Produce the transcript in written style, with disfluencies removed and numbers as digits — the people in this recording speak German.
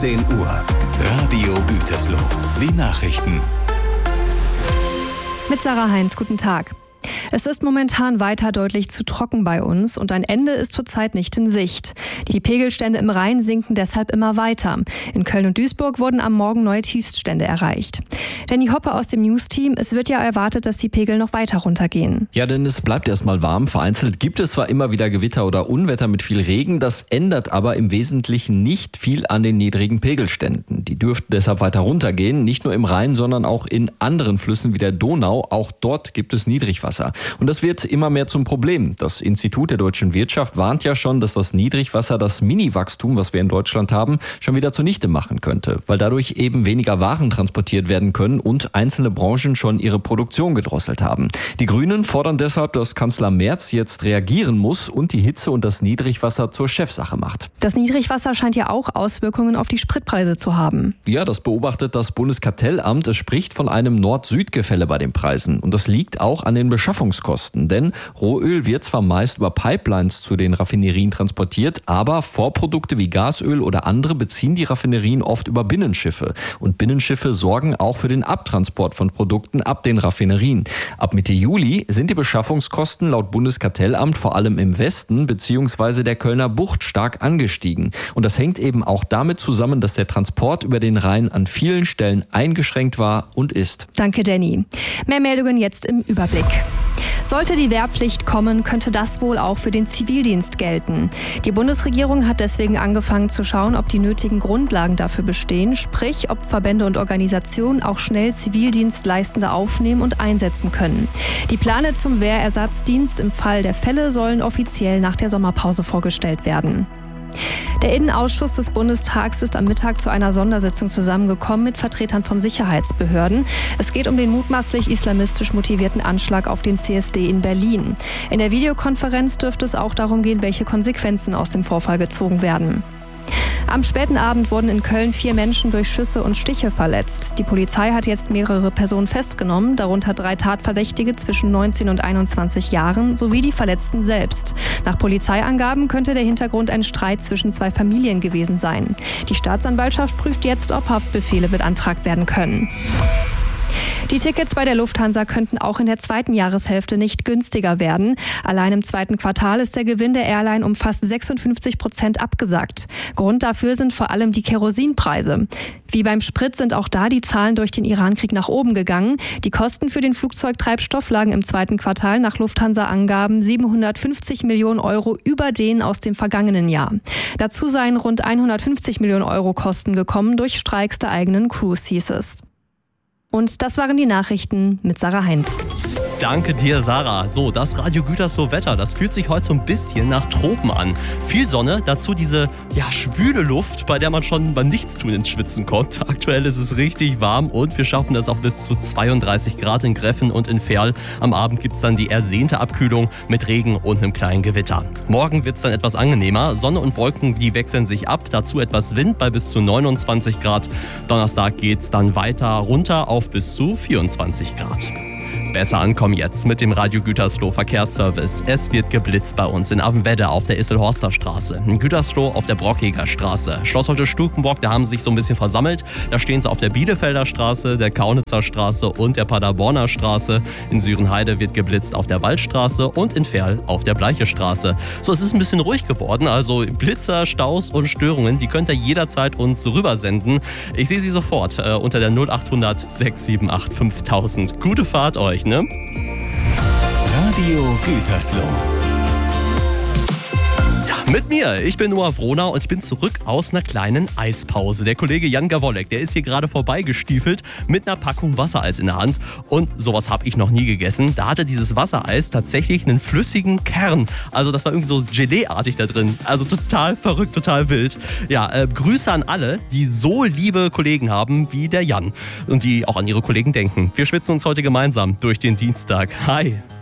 10 Uhr. Radio Gütersloh. Die Nachrichten. Mit Sarah Heinz, guten Tag. Es ist momentan weiter deutlich zu trocken bei uns und ein Ende ist zurzeit nicht in Sicht. Die Pegelstände im Rhein sinken deshalb immer weiter. In Köln und Duisburg wurden am Morgen neue Tiefststände erreicht. Danny Hoppe aus dem News-Team, es wird ja erwartet, dass die Pegel noch weiter runtergehen. Ja, denn es bleibt erstmal warm. Vereinzelt gibt es zwar immer wieder Gewitter oder Unwetter mit viel Regen, das ändert aber im Wesentlichen nicht viel an den niedrigen Pegelständen. Die dürften deshalb weiter runtergehen, nicht nur im Rhein, sondern auch in anderen Flüssen wie der Donau. Auch dort gibt es Niedrigwasser. Und das wird immer mehr zum Problem. Das Institut der deutschen Wirtschaft warnt ja schon, dass das Niedrigwasser das Mini-Wachstum, was wir in Deutschland haben, schon wieder zunichte machen könnte, weil dadurch eben weniger Waren transportiert werden können und einzelne Branchen schon ihre Produktion gedrosselt haben. Die Grünen fordern deshalb, dass Kanzler Merz jetzt reagieren muss und die Hitze und das Niedrigwasser zur Chefsache macht. Das Niedrigwasser scheint ja auch Auswirkungen auf die Spritpreise zu haben. Ja, das beobachtet das Bundeskartellamt. Es spricht von einem Nord-Süd-Gefälle bei den Preisen. Und das liegt auch an den Beschaffungskosten. Denn Rohöl wird zwar meist über Pipelines zu den Raffinerien transportiert, aber Vorprodukte wie Gasöl oder andere beziehen die Raffinerien oft über Binnenschiffe. Und Binnenschiffe sorgen auch für den Abtransport von Produkten ab den Raffinerien. Ab Mitte Juli sind die Beschaffungskosten laut Bundeskartellamt vor allem im Westen bzw. der Kölner Bucht stark angestiegen. Und das hängt eben auch damit zusammen, dass der Transport über den Rhein an vielen Stellen eingeschränkt war und ist. Danke, Danny. Mehr Meldungen jetzt im Überblick. Sollte die Wehrpflicht kommen, könnte das wohl auch für den Zivildienst gelten. Die Bundesregierung hat deswegen angefangen zu schauen, ob die nötigen Grundlagen dafür bestehen, sprich, ob Verbände und Organisationen auch schnell Zivildienstleistende aufnehmen und einsetzen können. Die Pläne zum Wehrersatzdienst im Fall der Fälle sollen offiziell nach der Sommerpause vorgestellt werden. Der Innenausschuss des Bundestags ist am Mittag zu einer Sondersitzung zusammengekommen mit Vertretern von Sicherheitsbehörden. Es geht um den mutmaßlich islamistisch motivierten Anschlag auf den CSD in Berlin. In der Videokonferenz dürfte es auch darum gehen, welche Konsequenzen aus dem Vorfall gezogen werden. Am späten Abend wurden in Köln 4 Menschen durch Schüsse und Stiche verletzt. Die Polizei hat jetzt mehrere Personen festgenommen, darunter 3 Tatverdächtige zwischen 19 und 21 Jahren sowie die Verletzten selbst. Nach Polizeiangaben könnte der Hintergrund ein Streit zwischen 2 Familien gewesen sein. Die Staatsanwaltschaft prüft jetzt, ob Haftbefehle beantragt werden können. Die Tickets bei der Lufthansa könnten auch in der zweiten Jahreshälfte nicht günstiger werden. Allein im zweiten Quartal ist der Gewinn der Airline um fast 56% abgesackt. Grund dafür sind vor allem die Kerosinpreise. Wie beim Sprit sind auch da die Zahlen durch den Irankrieg nach oben gegangen. Die Kosten für den Flugzeugtreibstoff lagen im zweiten Quartal nach Lufthansa-Angaben 750 Millionen Euro über denen aus dem vergangenen Jahr. Dazu seien rund 150 Millionen Euro Kosten gekommen durch Streiks der eigenen Crews, hieß es. Und das waren die Nachrichten mit Sarah Heinz. Danke dir, Sarah. So, das Radio Gütersloh Wetter, das fühlt sich heute so ein bisschen nach Tropen an. Viel Sonne, dazu diese schwüle Luft, bei der man schon beim Nichtstun ins Schwitzen kommt. Aktuell ist es richtig warm und wir schaffen es auf bis zu 32 Grad in Greffen und in Verl. Am Abend gibt es dann die ersehnte Abkühlung mit Regen und einem kleinen Gewitter. Morgen wird es dann etwas angenehmer. Sonne und Wolken, die wechseln sich ab. Dazu etwas Wind bei bis zu 29 Grad. Donnerstag geht es dann weiter runter auf bis zu 24 Grad. Besser ankommen jetzt mit dem Radio Gütersloh Verkehrsservice. Es wird geblitzt bei uns in Avenwedde auf der Isselhorster Straße, in Gütersloh auf der Brockheger Straße. Schloss Holte-Stukenburg, da haben sie sich so ein bisschen versammelt. Da stehen sie auf der Bielefelder Straße, der Kaunitzer Straße und der Paderborner Straße. In Sürenheide wird geblitzt auf der Waldstraße und in Verl auf der Bleiche Straße. So, es ist ein bisschen ruhig geworden, also Blitzer, Staus und Störungen, die könnt ihr jederzeit uns rübersenden. Ich sehe sie sofort unter der 0800 678 5000. Gute Fahrt euch, ne? Radio Gütersloh. Mit mir, ich bin Noah Wrohner und ich bin zurück aus einer kleinen Eispause. Der Kollege Jan Gawolek, der ist hier gerade vorbeigestiefelt mit einer Packung Wassereis in der Hand. Und sowas habe ich noch nie gegessen. Da hatte dieses Wassereis tatsächlich einen flüssigen Kern. Also das war irgendwie so Gelee-artig da drin. Also total verrückt, total wild. Ja, Grüße an alle, die so liebe Kollegen haben wie der Jan. Und die auch an ihre Kollegen denken. Wir schwitzen uns heute gemeinsam durch den Dienstag. Hi!